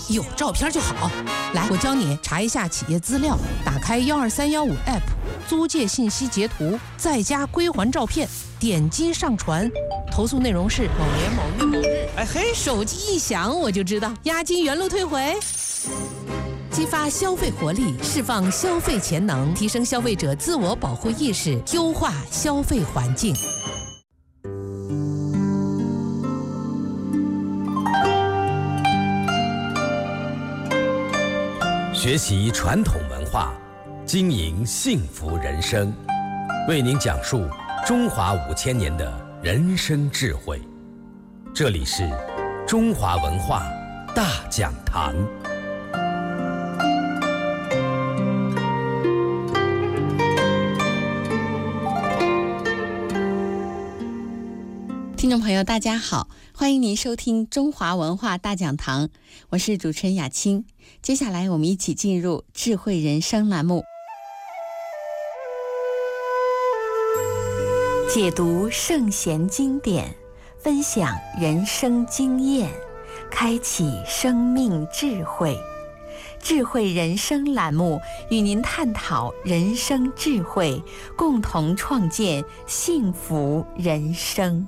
有照片就好。来，我教你查一下企业资料，打开12315 App， 租借信息截图，再加归还照片，点击上传。投诉内容是某年某月某日。哎嘿，手机一响我就知道，押金原路退回。激发消费活力，释放消费潜能，提升消费者自我保护意识，优化消费环境。 学习传统文化，经营幸福人生，为您讲述中华5000年的人生智慧。这里是中华文化大讲堂。 听众朋友大家好，欢迎您收听中华文化大讲堂，我是主持人雅青。接下来我们一起进入智慧人生栏目，解读圣贤经典，分享人生经验，开启生命智慧。智慧人生栏目与您探讨人生智慧，共同创建幸福人生。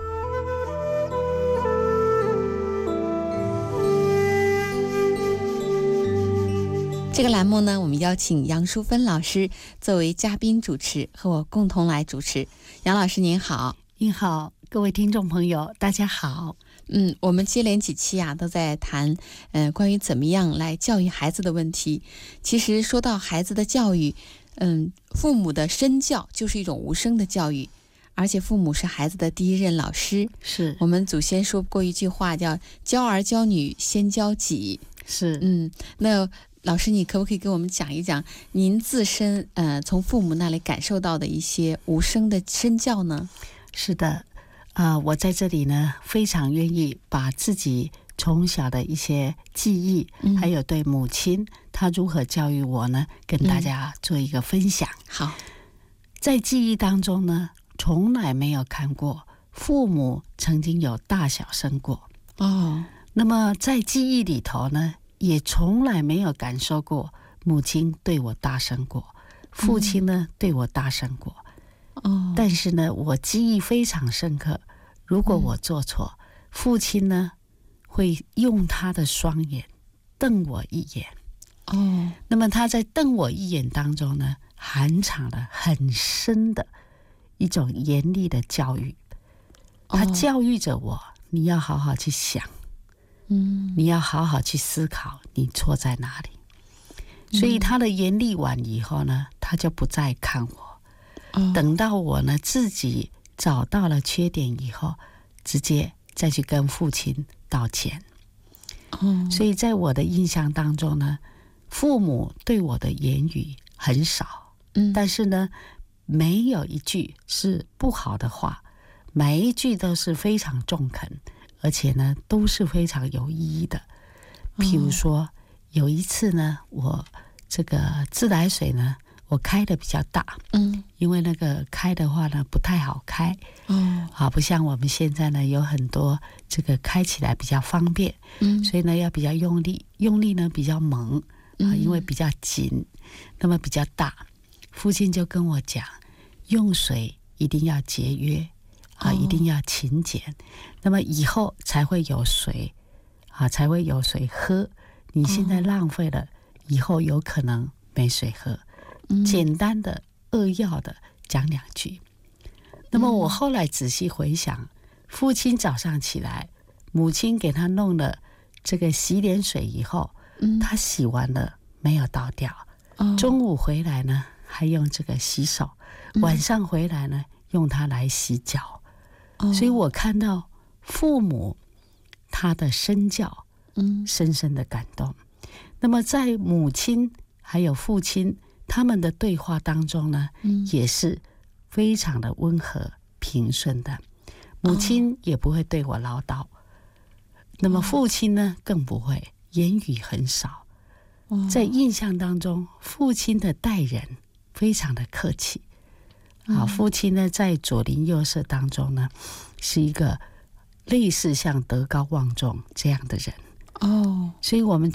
这个栏目呢，我们邀请杨淑芬老师作为嘉宾主持，和我共同来主持。杨老师您好。 您好，各位听众朋友大家好。 我们接连几期都在谈关于怎么样来教育孩子的问题。其实说到孩子的教育，父母的身教就是一种无声的教育，而且父母是孩子的第一任老师。 是我们祖先说过一句话叫教儿教女先教己。 是那老师，你可不可以给我们讲一讲您自身从父母那里感受到的一些无声的身教呢？ 是的，我在这里呢非常愿意把自己从小的一些记忆，还有对母亲她如何教育我呢，跟大家做一个分享。 好， 在记忆当中呢，从来没有看过父母曾经有大小声过。那么在记忆里头呢，也从来没有感受过母亲对我大声过，父亲呢对我大声过。但是呢，我记忆非常深刻，如果我做错，父亲呢会用他的双眼瞪我一眼。那么他在瞪我一眼当中呢，含藏了很深的一种严厉的教育。他教育着我，你要好好去想，你要好好去思考你错在哪里。所以他的严厉完以后呢，他就不再看我。等到我呢自己找到了缺点以后，直接再去跟父亲道歉。所以在我的印象当中呢，父母对我的言语很少，但是呢没有一句是不好的话，每一句都是非常中肯，而且呢都是非常有意义的。譬如说有一次呢，我这个自来水呢我开的比较大，因为那个开的话呢不太好开，不像我们现在呢有很多这个开起来比较方便，所以呢要比较用力呢比较猛，因为比较紧，那么比较大。父亲就跟我讲，用水一定要节约，一定要勤俭，那么以后才会有水，才会有水喝。你现在浪费了，以后有可能没水喝。简单的扼要的讲两句。那么我后来仔细回想，父亲早上起来，母亲给他弄了这个洗脸水以后，他洗完了没有倒掉，中午回来呢还用这个洗手，晚上回来呢用它来洗脚。所以我看到父母他的身教，深深的感动。那么在母亲还有父亲他们的对话当中呢，也是非常的温和平顺的。母亲也不会对我唠叨，那么父亲呢更不会，言语很少。在印象当中，父亲的待人非常的客气。父亲呢在左邻右舍当中呢，是一个类似像德高望重这样的人。所以我们